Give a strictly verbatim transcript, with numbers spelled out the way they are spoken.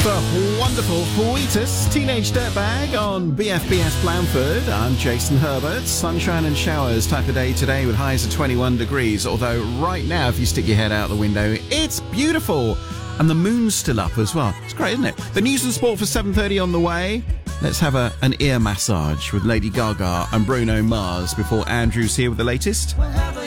The wonderful Wheatus Teenage Dirtbag on B F B S Blandford. I'm Jason Herbert. Sunshine and showers type of day today with highs of twenty-one degrees. Although right now, if you stick your head out the window, it's beautiful. And the moon's still up as well. It's great, isn't it? The news and sport for seven thirty on the way. Let's have a, an ear massage with Lady Gaga and Bruno Mars before Andrew's here with the latest.